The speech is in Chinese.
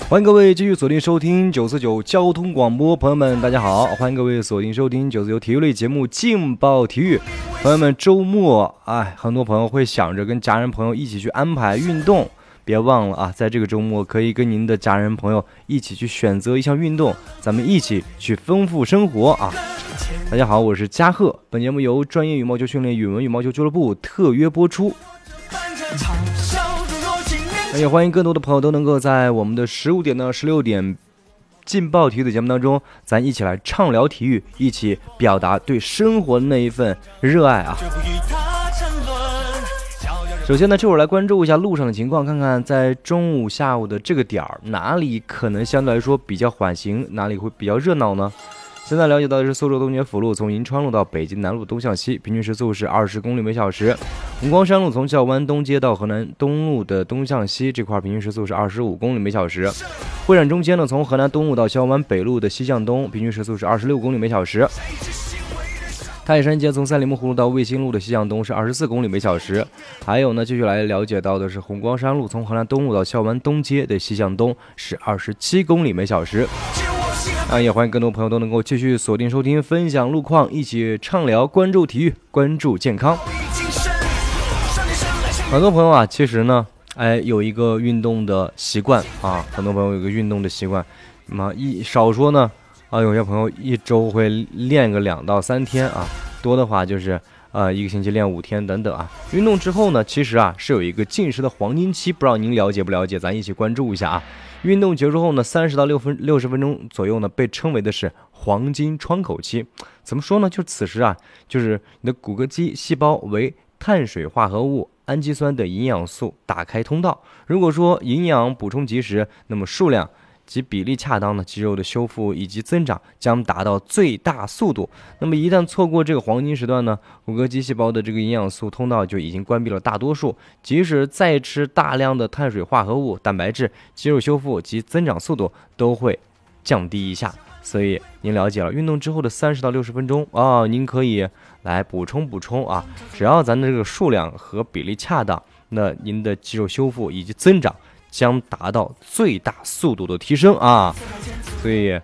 欢迎各位继续锁定收听949交通广播，朋友们大家好，欢迎各位锁定收听949体育类节目劲爆体育。朋友们，周末很多朋友会想着跟家人朋友一起去安排运动，别忘了啊，在这个周末可以跟您的家人朋友一起去选择一项运动，咱们一起去丰富生活啊。大家好，我是嘉贺，本节目由专业羽毛球训练宇文羽毛球俱乐部特约播出。也欢迎更多的朋友都能够在我们的15点到16点劲爆体育的节目当中，咱一起来畅聊体育，一起表达对生活的那一份热爱啊。首先呢，这会儿来关注一下路上的情况，看看在中午下午的这个点儿，哪里可能相对来说比较缓行，哪里会比较热闹呢？现在了解到的是苏州东泉辅路从银川路到北京南路东向西，平均时速是20公里每小时。红光山路从孝湾东街到河南东路的东向西，这块平均时速是25公里每小时。会展中间呢，从河南东路到孝湾北路的西向东，平均时速是26公里每小时。泰山街从三里木湖路到卫星路的西向东是24公里每小时。还有呢，继续来了解到的是红光山路从河南东路到孝湾东街的西向东是27公里每小时。也欢迎更多朋友都能够继续锁定收听，分享路况，一起畅聊，关注体育，关注健康。很多朋友啊，其实呢，有一个运动的习惯啊，很多朋友有一个运动的习惯，少说呢，有些朋友一周会练个2到3天啊，多的话就是一个星期练5天等等啊。运动之后呢，其实是有一个进食的黄金期，不知道您了解不了解？咱一起关注一下啊。运动结束后呢，30到60分钟左右呢，被称为的是黄金窗口期。怎么说呢？就此时就是你的骨骼肌细胞为碳水化合物、氨基酸的营养素打开通道。如果说营养补充及时，那么数量及比例恰当的肌肉的修复以及增长将达到最大速度。那么一旦错过这个黄金时段呢，骨骼肌细胞的这个营养素通道就已经关闭了大多数，即使再吃大量的碳水化合物、蛋白质，肌肉修复及增长速度都会降低一下。所以您了解了，运动之后的30到60分钟您可以来补充啊，只要咱的这个数量和比例恰当，那您的肌肉修复以及增长将达到最大速度的提升啊！所以